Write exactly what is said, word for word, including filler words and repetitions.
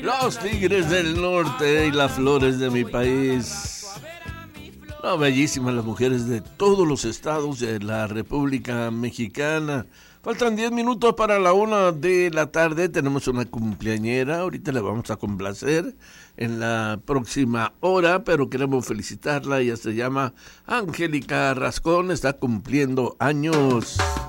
Los tigres del norte y las flores de mi país. No, bellísimas las mujeres de todos los estados de la República Mexicana. Faltan diez minutos para la una de la tarde. Tenemos una cumpleañera. Ahorita la vamos a complacer en la próxima hora, pero queremos felicitarla. Ella se llama Angélica Rascón. Está cumpliendo años.